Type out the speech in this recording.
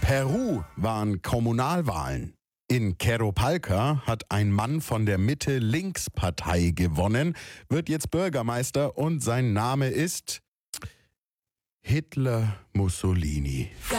Peru waren Kommunalwahlen. In Queropalca hat ein Mann von der Mitte-Links-Partei gewonnen, wird jetzt Bürgermeister und sein Name ist Hitler Mussolini.